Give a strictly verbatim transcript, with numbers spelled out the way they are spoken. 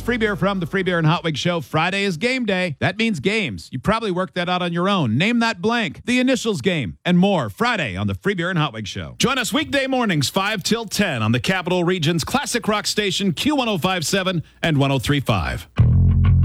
Free Beer from the Free Beer and Hot Wig Show. Friday is game day. That means games. You probably worked that out on your own. Name that blank, the initials game, and more. Friday on the Free Beer and Hot Wig Show. Join us weekday mornings, five till ten on the Capital Region's classic rock station, Q one oh five point seven and one oh three point five.